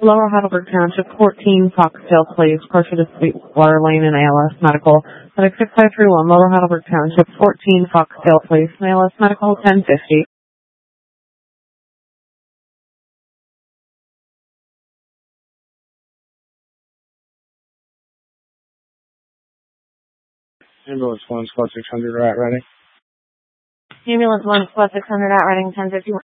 Lower Heidelberg Township, 14 Foxdale Place, closer to Sweetwater Lane and ALS Medical. Medic 6531, Lower Heidelberg Township, 14 Foxdale Place, ALS Medical, 1050. Ambulance 1, squad 600 at ready. Ambulance 1, squad 600 at Reading, 1051.